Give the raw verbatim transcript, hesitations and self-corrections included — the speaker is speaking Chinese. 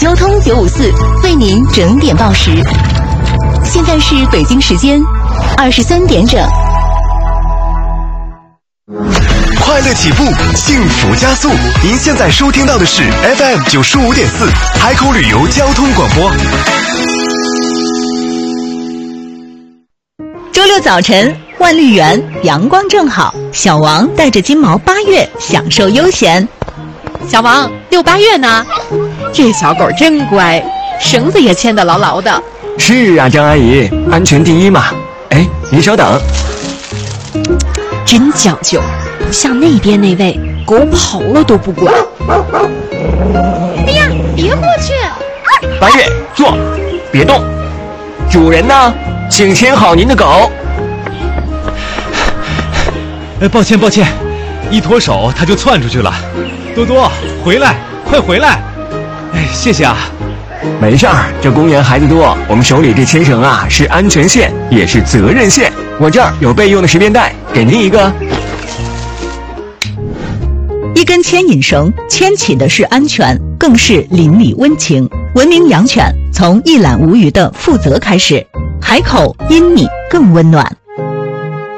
交通九五四为您整点报时。现在是北京时间二十三点整。 快乐起步，幸福加速。您现在收听到的是 F M 九十五点四海口旅游交通广播。 周六早晨，万绿园阳光正好，小王带着金毛八月享受悠闲。 小王，六八月呢？这小狗真乖，绳子也牵得牢牢的。 是啊，张阿姨，安全第一嘛。哎，您稍等。 真讲究，像那边那位，狗跑了都不管。 哎呀，别过去！ 八月，坐，别动。主人呢？请牵好您的狗。 哎，抱歉抱歉，一脱手它就窜出去了。多多，回来，快回来！哎，谢谢啊。 没事儿，这公园孩子多，我们手里这牵绳啊是安全线，也是责任线。我这儿有备用的十便带，给您一个。 一根牵引绳，牵起的是安全，更是邻里温情。文明养犬，从一览无余的负责开始。海口因你更温暖。